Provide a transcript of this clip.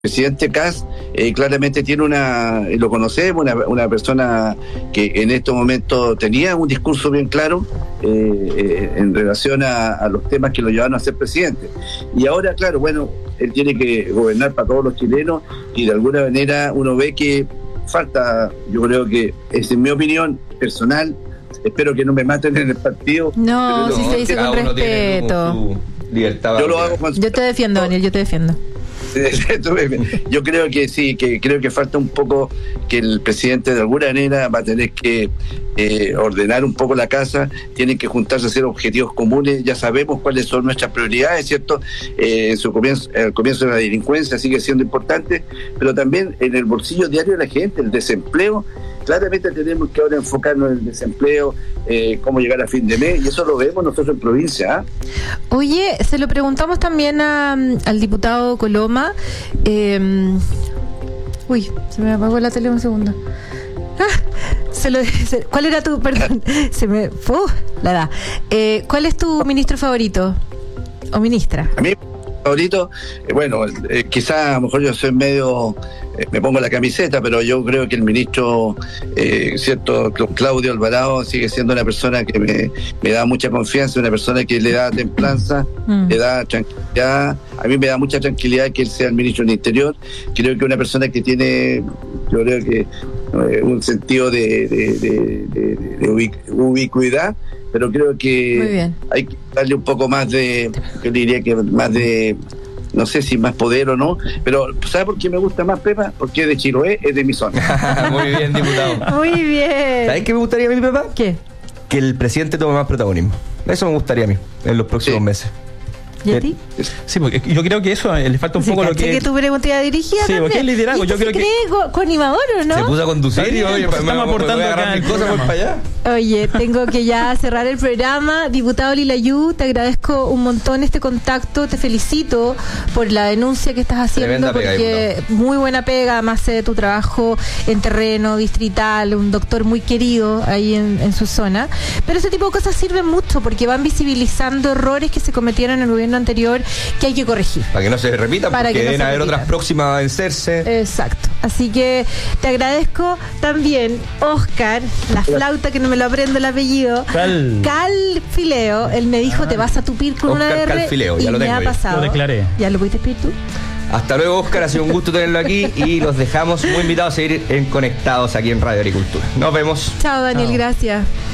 presidente Kast claramente tiene lo conocemos, una persona que en estos momentos tenía un discurso bien claro en relación a los temas que lo llevaron a ser presidente. Y ahora, claro, bueno, él tiene que gobernar para todos los chilenos y de alguna manera uno ve que falta, yo creo que es en mi opinión personal, espero que no me maten en el partido. No, si se dice con respeto. Su libertad. Yo lo hago con... Yo te defiendo, Daniel, yo te defiendo. Yo creo que sí, que creo que falta un poco que el presidente de alguna manera va a tener que ordenar un poco la casa, tienen que juntarse a hacer objetivos comunes, ya sabemos cuáles son nuestras prioridades, ¿cierto? El comienzo de la delincuencia sigue siendo importante, pero también en el bolsillo diario de la gente, el desempleo, claramente tenemos que ahora enfocarnos en el desempleo, cómo llegar a fin de mes, y eso lo vemos nosotros en provincia, ¿eh? Oye, se lo preguntamos también al diputado Coloma. Uy, se me apagó la tele un segundo. ¿Cuál era tu, perdón, la edad? ¿Cuál es tu ministro favorito o ministra? A mí favorito, bueno, quizá a lo mejor yo soy medio, me pongo la camiseta, pero yo creo que el ministro, cierto, Claudio Alvarado sigue siendo una persona que me da mucha confianza, una persona que le da templanza, le da tranquilidad. A mí me da mucha tranquilidad que él sea el ministro del Interior. Creo que una persona que tiene, yo creo que un sentido de ubicuidad, pero creo que hay que darle un poco más yo diría que más de, no sé si más poder o no, pero ¿sabe por qué me gusta más, Pepa? Porque es de Chiloé, es de mi zona. Muy bien, diputado. Muy bien. ¿Sabes qué me gustaría a mí, Pepa? ¿Qué? Que el presidente tome más protagonismo. Eso me gustaría a mí en los próximos meses. ¿Y a ti? Sí, porque yo creo que eso le falta un poco lo que tu pregunta iba dirigida. Sí, porque es liderazgo. Yo creo que coanimador, ¿o no? Se puso a conducir y oye, estamos aportando acá el cosas para allá. Oye, tengo que ya cerrar el programa. Diputado Lilayú, te agradezco un montón este contacto, te felicito por la denuncia que estás haciendo, porque muy buena pega, además de tu trabajo en terreno distrital, un doctor muy querido ahí en su zona. Pero ese tipo de cosas sirven mucho porque van visibilizando errores que se cometieron en el gobierno anterior que hay que corregir. Para que no se repitan, porque deben haber otras próximas a vencerse. Exacto. Así que te agradezco también, Oscar, la flauta que no me lo aprendo el apellido. Calfileo. Él me dijo, te vas a tupir con Oscar una R. Calfileo, y ya lo tengo. Me ha pasado. Lo declaré. ¿Ya lo pudiste pedir tú? Hasta luego, Oscar, ha sido un gusto tenerlo aquí y los dejamos muy invitados a seguir conectados aquí en Radio Agricultura. Nos vemos. Chao, Daniel, gracias.